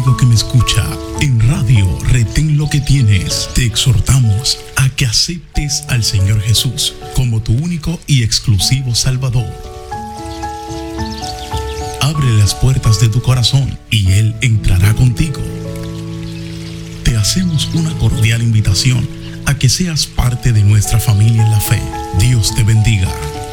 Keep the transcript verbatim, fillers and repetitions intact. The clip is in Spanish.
amigo que me escucha, en Radio Retén lo que tienes, te exhortamos a que aceptes al Señor Jesús como tu único y exclusivo Salvador. Abre las puertas de tu corazón y Él entrará contigo. Te hacemos una cordial invitación a que seas parte de nuestra familia en la fe. Dios te bendiga.